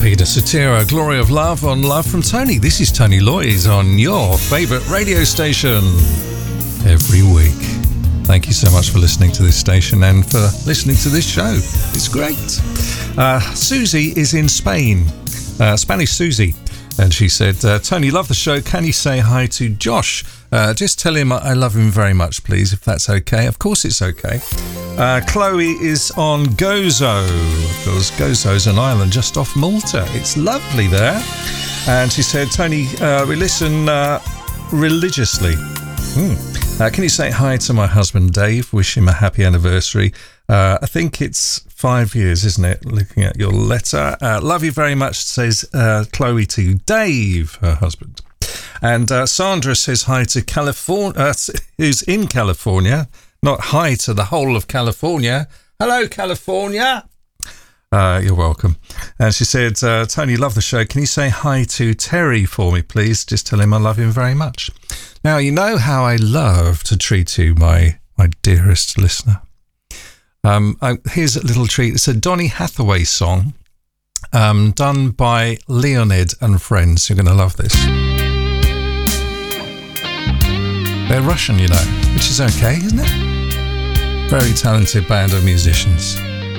Peter Cetera, Glory of Love on Love from Tony. This is Tony Lloyd on your favourite radio station every week. Thank you so much for listening to this station and for listening to this show. It's great. Susie is in Spain, Spanish Susie, and she said, Tony, love the show. Can you say hi to Josh? Just tell him I love him very much, please, if that's okay. Of course it's okay. Chloe is on Gozo, because Gozo's an island just off Malta. It's lovely there. And she said, Tony, we listen religiously. Can you say hi to my husband, Dave? Wish him a happy anniversary. I think it's 5 years, isn't it? Looking at your letter. Love you very much, says Chloe to Dave, her husband. And Sandra says hi to California, who's in California. Not hi to the whole of California. Hello, California. You're welcome. And she said, Tony, love the show. Can you say hi to Terry for me, please? Just tell him I love him very much. Now, you know how I love to treat you, my dearest listener. Here's a little treat. It's a Donny Hathaway song done by Leonid and Friends. You're going to love this. They're Russian, you know, which is okay, isn't it? Very talented band of musicians.